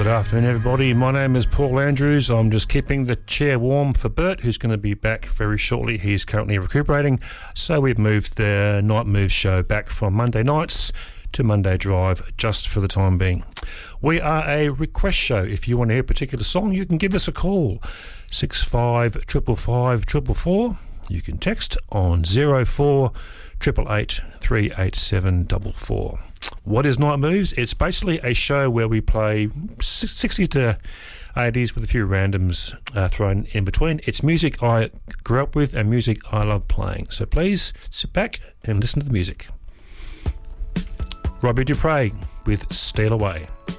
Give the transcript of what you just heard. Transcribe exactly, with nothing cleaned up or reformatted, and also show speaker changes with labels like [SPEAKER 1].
[SPEAKER 1] Good afternoon, everybody. My name is Paul Andrews. I'm just keeping the chair warm for Bert, who's going to be back very shortly. He's currently recuperating. So we've moved the Night Moves show back from Monday nights to Monday Drive just for the time being. We are a request show. If you want to hear a particular song, you can give us a call. six five five five four four four. You can text on zero four eight eight eight three eight seven four four. What is Night Moves? It's basically a show where we play sixties to eighties with a few randoms uh, thrown in between. It's music I grew up with and music I love playing. So please sit back and listen to the music. Robbie Dupre with Steal Away.